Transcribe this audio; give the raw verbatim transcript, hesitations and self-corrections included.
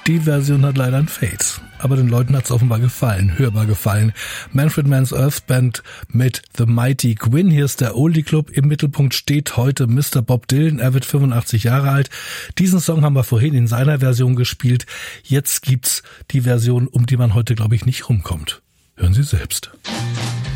Die Version hat leider ein Fade. Aber den Leuten hat's offenbar gefallen, hörbar gefallen. Manfred Mann's Earth Band mit The Mighty Quinn. Hier ist der Oldie Club. Im Mittelpunkt steht heute Mister Bob Dylan. Er wird fünfundachtzig Jahre alt. Diesen Song haben wir vorhin in seiner Version gespielt. Jetzt gibt's die Version, um die man heute, glaube ich, nicht rumkommt. Hören Sie selbst.